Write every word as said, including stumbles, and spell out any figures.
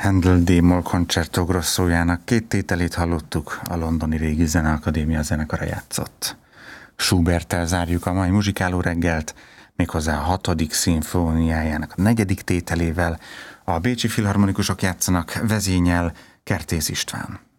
Handel D-moll Concerto Grossójának két tételét hallottuk, a Londoni Régi Zeneakadémia zenekara játszott. Schuberttel zárjuk a mai muzsikáló reggelt, méghozzá a hatodik szimfóniájának a negyedik tételével. A bécsi filharmonikusok játszanak, vezényel Kertész István.